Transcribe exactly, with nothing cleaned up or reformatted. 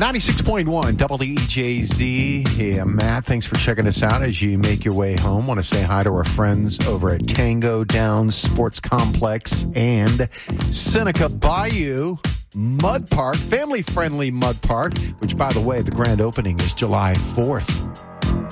ninety-six point one W E J Z. Hey, I'm Matt. Thanks for checking us out as you make your way home. Want to say hi to our friends over at Tango Downs Sports Complex and Seneca Bayou Mud Park, family-friendly Mud Park, which, by the way, the grand opening is July fourth.